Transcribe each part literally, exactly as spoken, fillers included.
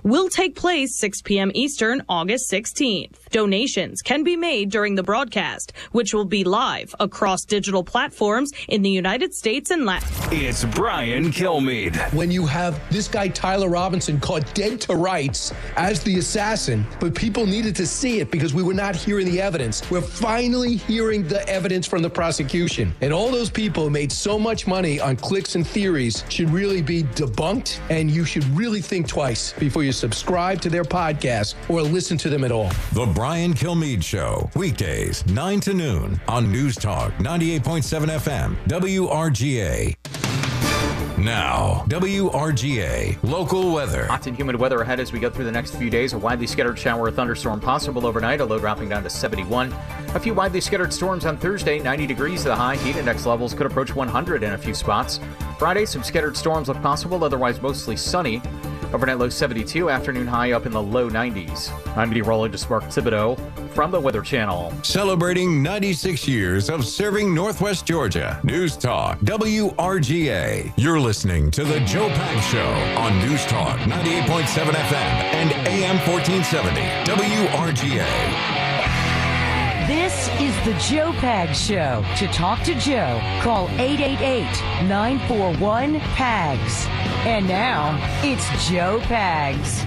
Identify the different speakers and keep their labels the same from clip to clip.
Speaker 1: will take place six p.m. Eastern, August sixteenth. Donations can be made during the broadcast, which will be live across digital platforms in the United States and Latin.
Speaker 2: It's Brian Kilmeade.
Speaker 3: When you have this guy, Tyler Robinson, caught dead to rights as the assassin, but people needed to see it because we were not hearing the evidence. We're finally hearing the evidence from the prosecution. And all those people made so much money on clicks and theories should really be debunked, and you should really think twice before you subscribe to their podcast or listen to them at all.
Speaker 4: The Brian Kilmeade Show, weekdays, nine to noon on News Talk ninety-eight point seven F M, W R G A. Now, W R G A local weather.
Speaker 5: Hot and humid weather ahead as we go through the next few days. A widely scattered shower or thunderstorm possible overnight, a low dropping down to seventy-one. A few widely scattered storms on Thursday, ninety degrees to the high. Heat index levels could approach one hundred in a few spots. Friday, some scattered storms look possible, otherwise mostly sunny. Overnight low seventy-two, afternoon high up in the low nineties. I'm meteorologist Mark Thibodeau from the Weather Channel.
Speaker 4: Celebrating ninety-six years of serving Northwest Georgia. News Talk W R G A. You're listening to The Joe Pags Show on News Talk ninety-eight point seven F M and A M fourteen seventy W R G A.
Speaker 6: This is the Joe Pags Show. To talk to Joe, call eight eight eight, nine four one, P A G S. And now, it's Joe Pags.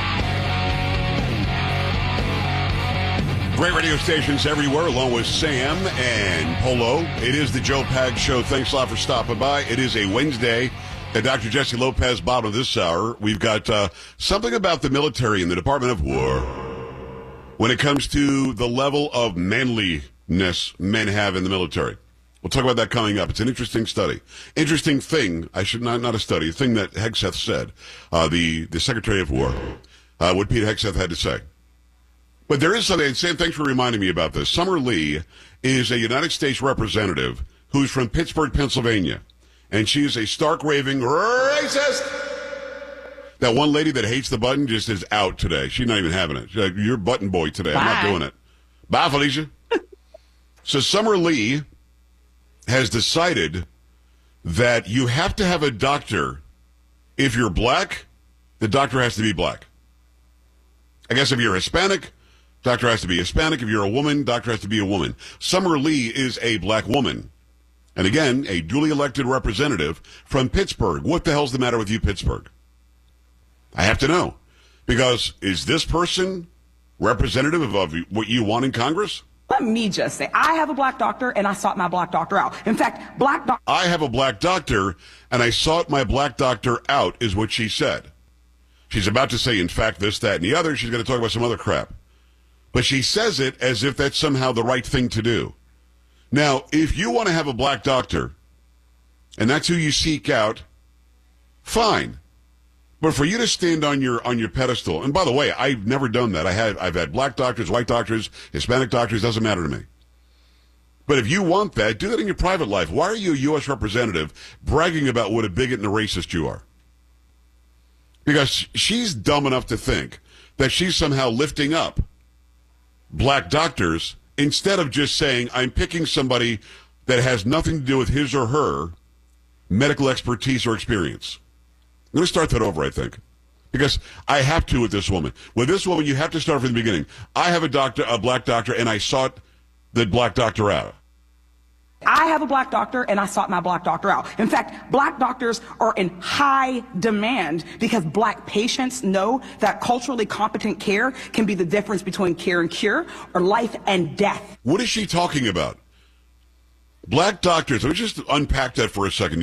Speaker 7: Great radio stations everywhere, along with Sam and Polo. It is the Joe Pags Show. Thanks a lot for stopping by. It is a Wednesday. And Doctor Jesse Lopez, bottom of this hour. We've got uh, something about the military and the Department of War when it comes to the level of manliness men have in the military. We'll talk about that coming up. It's an interesting study. Interesting thing, I should not, not a study, a thing that Hegseth said, uh, the, the Secretary of War, uh, what Pete Hegseth had to say. But there is something, and Sam, thanks for reminding me about this. Summer Lee is a United States representative who's from Pittsburgh, Pennsylvania. And she is a stark raving racist. That one lady that hates the button just is out today. She's not even having it. She's like, you're button boy today. Bye. I'm not doing it. Bye, Felicia. So Summer Lee has decided that you have to have a doctor. If you're black, the doctor has to be black. I guess if you're Hispanic, doctor has to be Hispanic. If you're a woman, doctor has to be a woman. Summer Lee is a black woman. And again, a duly elected representative from Pittsburgh. What the hell's the matter with you, Pittsburgh? I have to know. Because is this person representative of what you want in Congress?
Speaker 8: Let me just say, I have a black doctor, and I sought my black doctor out. In fact, black doctor...
Speaker 7: I have a black doctor, and I sought my black doctor out, is what she said. She's about to say, in fact, this, that, and the other. She's going to talk about some other crap. But she says it as if that's somehow the right thing to do. Now, if you want to have a black doctor, and that's who you seek out, fine. But for you to stand on your on your pedestal, and by the way, I've never done that. I had I've had black doctors, white doctors, Hispanic doctors, doesn't matter to me. But if you want that, do that in your private life. Why are you a U S representative bragging about what a bigot and a racist you are? Because she's dumb enough to think that she's somehow lifting up black doctors instead of just saying, I'm picking somebody that has nothing to do with his or her medical expertise or experience. I'm going to start that over, I think, because I have to with this woman. With this woman, you have to start from the beginning. I have a doctor, a black doctor, and I sought the black doctor out.
Speaker 8: I have a black doctor, and I sought my black doctor out. In fact, black doctors are in high demand because black patients know that culturally competent care can be the difference between care and cure or life and death.
Speaker 7: What is she talking about? Black doctors, let me just unpack that for a second.